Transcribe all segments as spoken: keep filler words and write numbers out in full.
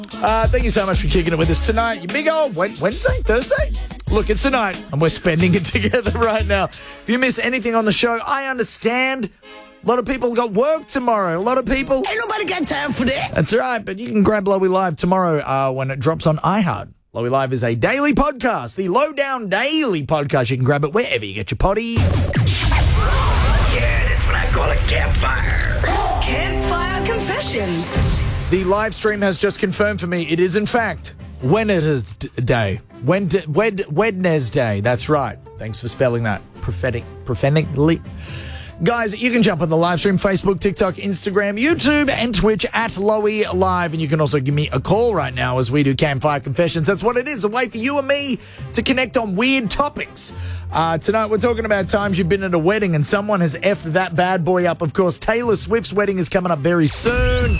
Uh, thank you so much for kicking it with us tonight. You big old Wednesday, Thursday? Look, it's tonight, and we're spending it together right now. If you miss anything on the show, I understand. A lot of people got work tomorrow. A lot of people... Ain't nobody got time for that. That's right, but you can grab Lowy Live tomorrow uh, when it drops on iHeart. Lowy Live is a daily podcast, the Lowdown Daily podcast. You can grab it wherever you get your potties. Yeah, that's what I call a campfire. Campfire Confessions. The live stream has just confirmed for me it is, in fact, Wednesday. Wed- Wed- Wednesday. That's right. Thanks for spelling that prophetic, prophetically. Guys, you can jump on the live stream, Facebook, TikTok, Instagram, YouTube, and Twitch at Lowy Live. And you can also give me a call right now as we do Campfire Confessions. That's what it is, a way for you and me to connect on weird topics. Uh, tonight, we're talking about times you've been at a wedding and someone has effed that bad boy up. Of course, Taylor Swift's wedding is coming up very soon.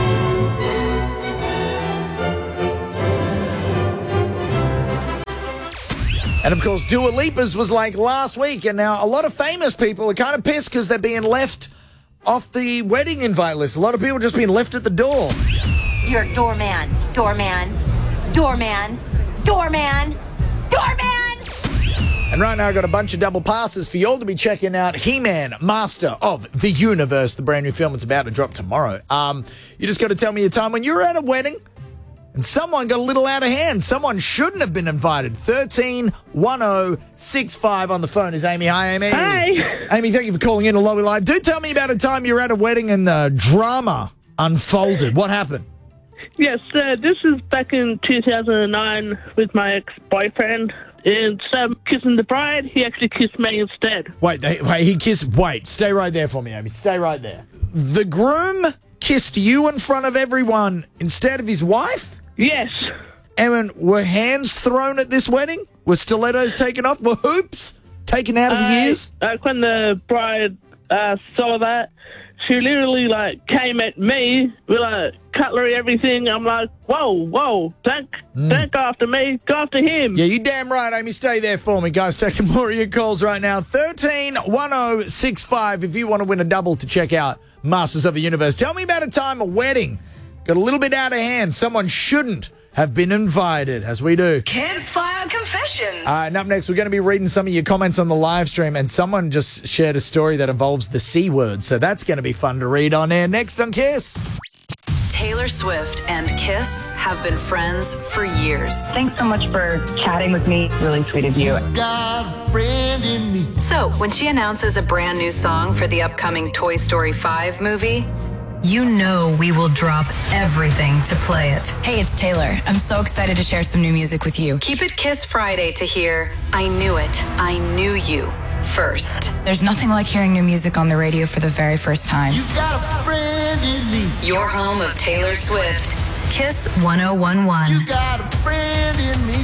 And, of course, Dua Lipa's was like last week. And now a lot of famous people are kind of pissed because they're being left off the wedding invite list. A lot of people just being left at the door. You're a doorman, doorman, doorman, doorman, doorman! And right now I've got a bunch of double passes for you all to be checking out He-Man, Master of the Universe, the brand new film. It's about to drop tomorrow. Um, you just got to tell me a time when you were at a wedding and someone got a little out of hand. Someone shouldn't have been invited. thirteen one oh six five on the phone is Amy. Hi, Amy. Hi. Amy, thank you for calling in to Lowy Live. Do tell me about a time you were at a wedding and the drama unfolded. What happened? Yes, uh, this is back in two thousand nine with my ex-boyfriend. Instead of kissing the bride, he actually kissed me instead. Wait, they, wait, he kissed... Wait, stay right there for me, Amy. Stay right there. The groom kissed you in front of everyone instead of his wife? Yes. And were hands thrown at this wedding? Were stilettos taken off? Were hoops taken out of uh, the ears? Like when the bride uh, saw that, she literally like came at me with like cutlery, everything. I'm like, whoa, whoa, don't, mm. don't go after me, go after him. Yeah, you damn right, Amy. Stay there for me, guys. Taking more of your calls right now. thirteen one oh six five if you want to win a double to check out Masters of the Universe. Tell me about a time a wedding got a little bit out of hand. Someone shouldn't have been invited, as we do. Campfire Confessions. Uh, and up next, we're going to be reading some of your comments on the live stream, and someone just shared a story that involves the C word, so that's going to be fun to read on air. Next on Kiss. Taylor Swift and Kiss have been friends for years. Thanks so much for chatting with me. Really sweet of you. Got a friend in me. So, when she announces a brand new song for the upcoming Toy Story five movie, you know we will drop everything to play it. Hey, it's Taylor. I'm so excited to share some new music with you. Keep it Kiss Friday to hear I Knew It, I Knew You first. There's nothing like hearing new music on the radio for the very first time. You got a friend in me. Your home of Taylor Swift. Kiss one oh one one. You got a friend in me.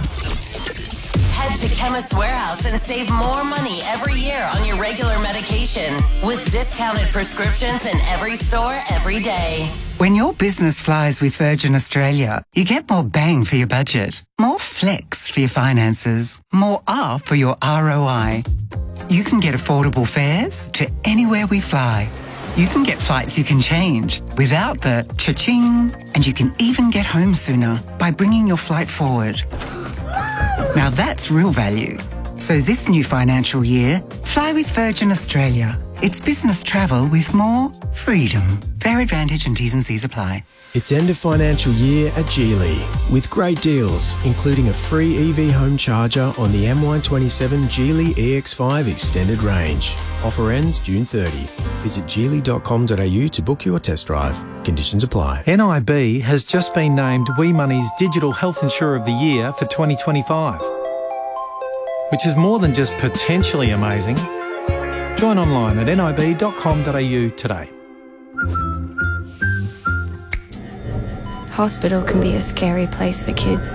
Head to Chemist Warehouse and save more money every year on your regular medication with discounted prescriptions in every store every day. When your business flies with Virgin Australia, you get more bang for your budget, more flex for your finances, more R for your R O I. You can get affordable fares to anywhere we fly. You can get flights you can change without the cha-ching, and you can even get home sooner by bringing your flight forward. Now that's real value. So this new financial year, fly with Virgin Australia. It's business travel with more freedom. Fair advantage and T's and C's apply. It's end of financial year at Geely with great deals, including a free E V home charger on the M one twenty-seven Geely E X five extended range. Offer ends June thirtieth. Visit geely dot com dot a u to book your test drive. Conditions apply. N I B has just been named WeMoney's Digital Health Insurer of the Year for twenty twenty-five, which is more than just potentially amazing. Join online at n i b dot com dot a u today. Hospital can be a scary place for kids.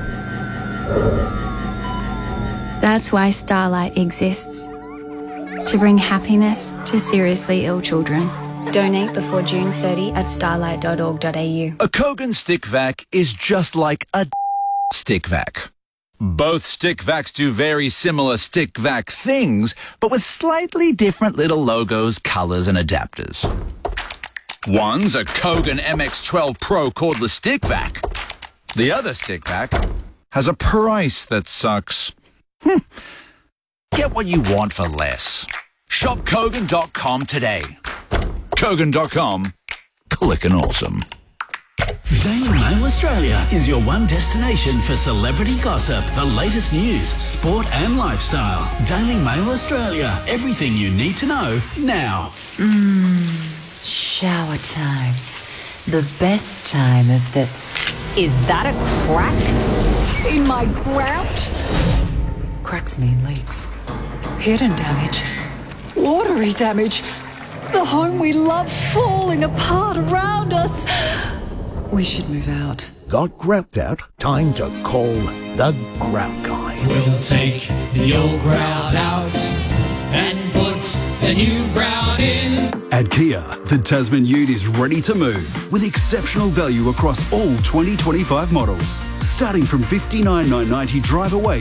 That's why Starlight exists. To bring happiness to seriously ill children. Donate before June thirtieth at starlight dot org dot a u. A Kogan stick vac is just like a stick vac. Both stick vacs do very similar stick vac things, but with slightly different little logos, colors, and adapters. One's a Kogan M X twelve Pro cordless stick vac. The other stick vac has a price that sucks. Hm. Get what you want for less. Shop Kogan dot com today. Kogan dot com. Clickin' awesome. Daily Mail Australia is your one destination for celebrity gossip, the latest news, sport and lifestyle. Daily Mail Australia. Everything you need to know now. Mmm, shower time. The best time of the... Is that a crack in my grout? Cracks mean leaks. Hidden damage. Watery damage. The home we love falling apart around us. We should move out. Got grout out? Time to call the Grout Guy. We'll take the old grout out and put the new grout in. At Kia, the Tasman Ute is ready to move with exceptional value across all twenty twenty-five models. Starting from fifty-nine thousand nine hundred ninety drive away